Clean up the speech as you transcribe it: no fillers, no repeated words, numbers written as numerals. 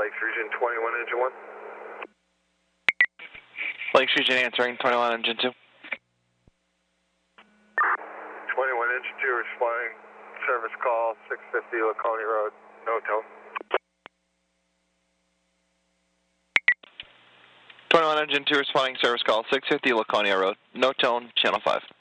Lakes Region 21, Engine 1. Lakes Region answering, 21, Engine 2. 21, Engine 2 responding. Service call, 650 Laconia Road, no tone. 21, Engine 2 responding, service call, 650 Laconia Road, no tone, channel 5.